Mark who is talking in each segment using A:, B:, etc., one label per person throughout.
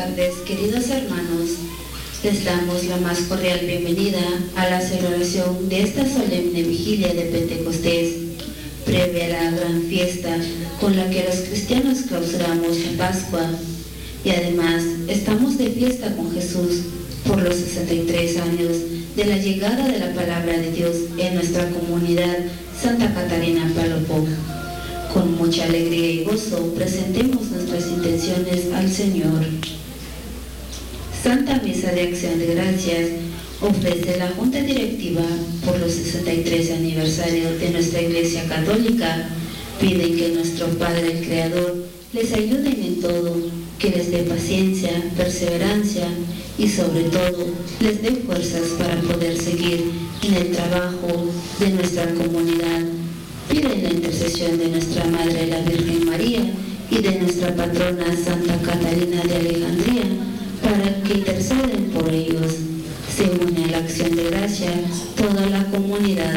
A: tardes, queridos hermanos. Les damos la más cordial bienvenida a la celebración de esta solemne vigilia de Pentecostés, previa a la gran fiesta con la que los cristianos clausuramos la Pascua. Y además estamos de fiesta con Jesús por los 63 años de la llegada de la palabra de Dios en nuestra comunidad Santa Catarina Palopó. Con mucha alegría y gozo presentemos nuestras intenciones al Señor. Santa Misa de Acción de Gracias ofrece la Junta Directiva por los 63 aniversarios de nuestra Iglesia Católica. Piden que nuestro Padre el Creador les ayude en todo, que les dé paciencia, perseverancia y sobre todo les dé fuerzas para poder seguir en el trabajo de nuestra comunidad. Piden la intercesión de nuestra Madre la Virgen María y de nuestra patrona Santa Catalina de Alejandría para que interceden por ellos. Se une a la acción de gracia toda la comunidad.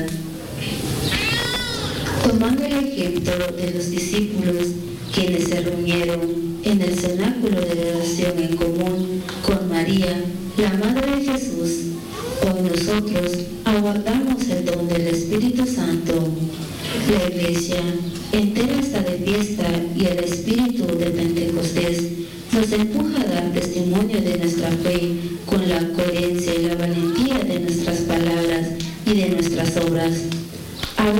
A: Tomando el ejemplo de los discípulos, quienes se reunieron en el cenáculo de oración en común con María, la Madre de Jesús, hoy nosotros aguardamos el don del Espíritu Santo. La Iglesia entera está de fiesta y el Espíritu de Pentecostés